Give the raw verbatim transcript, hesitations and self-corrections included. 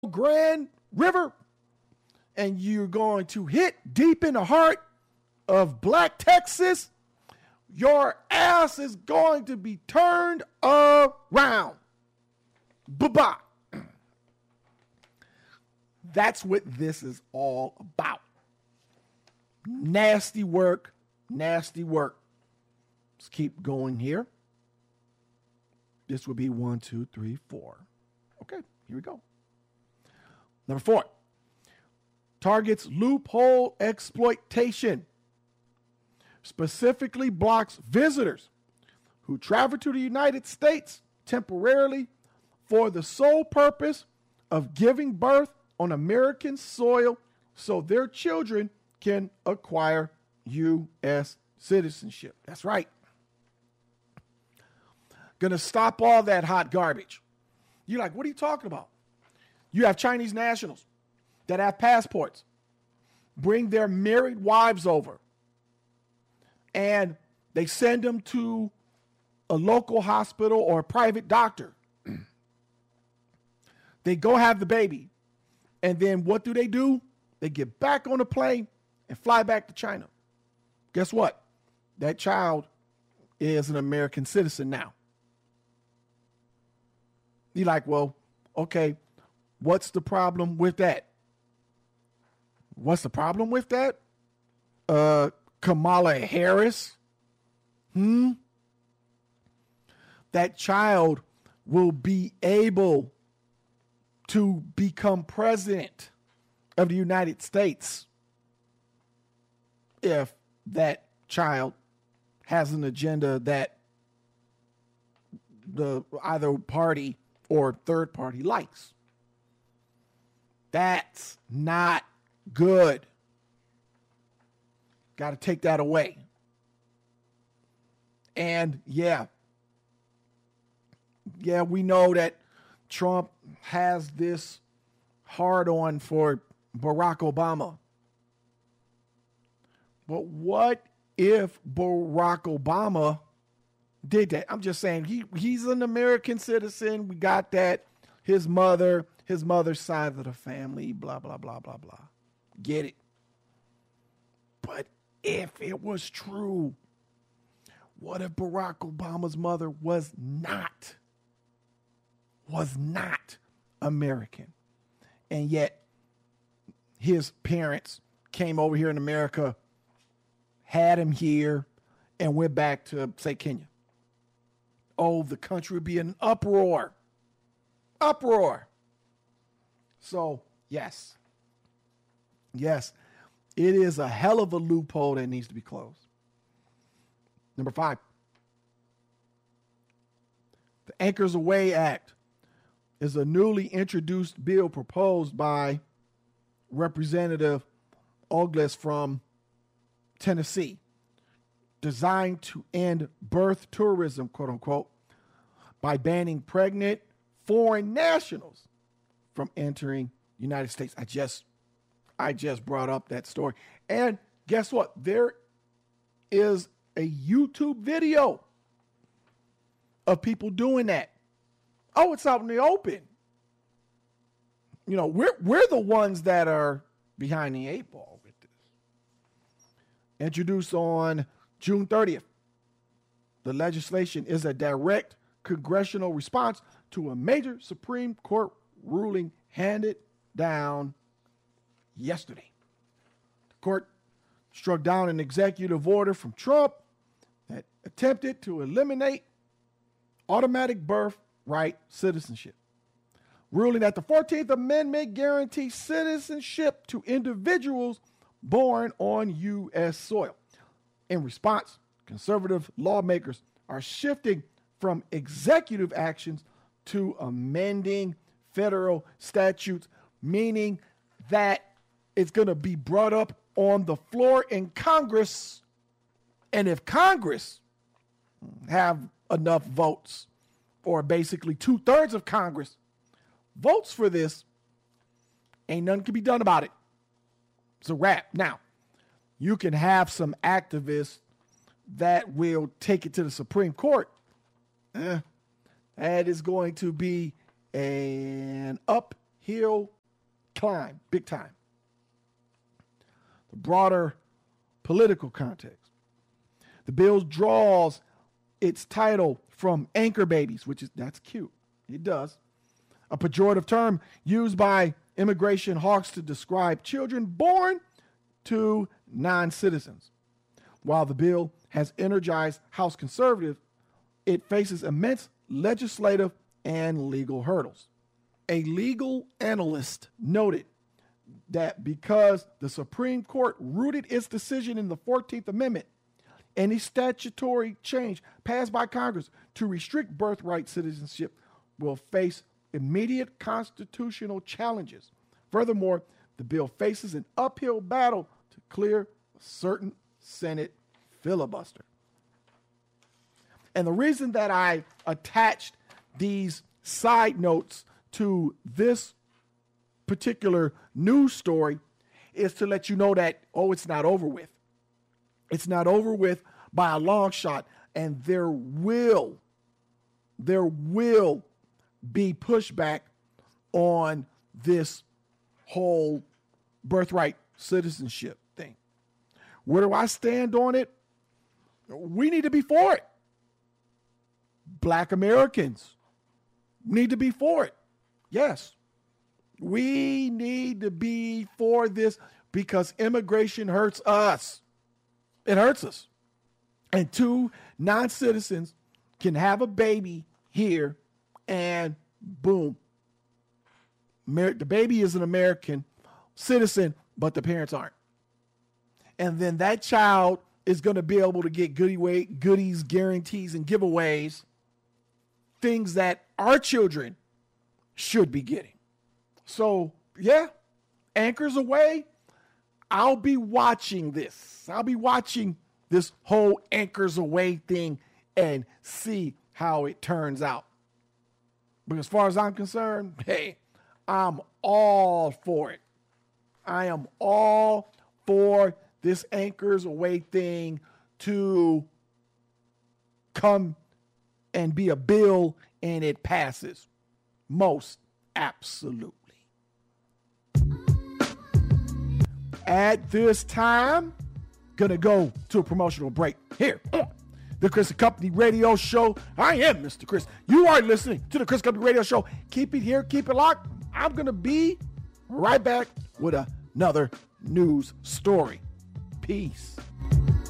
Grande River and you're going to hit deep in the heart of Black Texas, your ass is going to be turned around. Bye-bye. That's what this is all about. Nasty work, nasty work. Let's keep going here. This would be one, two, three, four. Okay, here we go. Number four, targets loophole exploitation. Specifically blocks visitors who travel to the United States temporarily for the sole purpose of giving birth on American soil so their children can acquire U S citizenship. That's right. Gonna stop all that hot garbage. You're like, what are you talking about? You have Chinese nationals that have passports, bring their married wives over, and they send them to a local hospital or a private doctor. They go have the baby. And then what do they do? They get back on the plane and fly back to China. Guess what? That child is an American citizen now. You're like, well, okay, what's the problem with that? What's the problem with that? Uh, Kamala Harris? Hmm? That child will be able to become president of the United States if that child has an agenda that the either party or third party likes. That's not good. Got to take that away. And yeah, yeah, we know that Trump has this hard on for Barack Obama. But what if Barack Obama did that? I'm just saying he he's an American citizen. We got that. His mother, his mother's side of the family, blah, blah, blah, blah, blah. Get it. But if it was true, what if Barack Obama's mother was not, was not American? And yet his parents came over here in America, had him here, and went back to, say, Kenya. Oh, the country would be in an uproar. Uproar. So, yes. Yes, it is a hell of a loophole that needs to be closed. Number five, the Anchors Away Act is a newly introduced bill proposed by Representative Ogles from Tennessee, designed to end birth tourism, quote unquote, by banning pregnant foreign nationals from entering the United States. I just, I just brought up that story. And guess what? There is a YouTube video of people doing that. Oh, it's out in the open. You know, we're we're the ones that are behind the eight ball with this. Introduced on June thirtieth, the legislation is a direct congressional response to a major Supreme Court ruling handed down yesterday. The court struck down an executive order from Trump that attempted to eliminate automatic birthright citizenship, ruling that the fourteenth Amendment guarantees citizenship to individuals born on U S soil. In response, conservative lawmakers are shifting from executive actions to amending federal statutes, meaning that it's going to be brought up on the floor in Congress. And if Congress have enough votes, or basically two thirds of Congress votes for this, ain't nothing can be done about it. It's a wrap. Now, you can have some activists that will take it to the Supreme Court. Eh, that is going to be an up uphill climb, big time. The broader political context. The bill draws its title from anchor babies, which is, that's cute. It does. A pejorative term used by immigration hawks to describe children born to non-citizens. While the bill has energized House conservatives, it faces immense legislative and legal hurdles. A legal analyst noted that because the Supreme Court rooted its decision in the fourteenth Amendment, any statutory change passed by Congress to restrict birthright citizenship will face immediate constitutional challenges. Furthermore, the bill faces an uphill battle to clear a certain Senate filibuster. And the reason that I attached these side notes to this particular news story is to let you know that, oh, it's not over with. It's not over with by a long shot. And there will, there will be pushback on this whole birthright citizenship thing. Where do I stand on it? We need to be for it. Black Americans need to be for it. Yes. We need to be for this because immigration hurts us. It hurts us. And two non-citizens can have a baby here and boom. Amer- the baby is an American citizen, but the parents aren't. And then that child is going to be able to get goodie way, goodies, guarantees, and giveaways, things that our children should be getting. So, yeah, anchors away. I'll be watching this. I'll be watching this whole anchors away thing and see how it turns out. But as far as I'm concerned, hey, I'm all for it. I am all for this anchors away thing to come and be a bill and it passes. Most absolutely. At this time, gonna go to a promotional break here on the Chris and Company Radio Show. I am Mister Chris. You are listening to the Chris Company Radio Show. Keep it here, keep it locked. I'm gonna be right back with another news story. Peace.